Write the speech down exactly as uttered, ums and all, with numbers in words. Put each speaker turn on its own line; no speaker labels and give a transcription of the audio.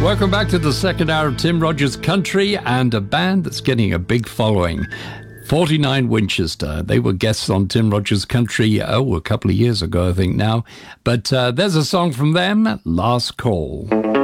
Welcome back to the second hour of Tim Rogers Country, and a band that's getting a big following. forty-nine Winchester. They were guests on Tim Rogers Country, oh, a couple of years ago, I think now. But uh, there's a song from them, Last Call.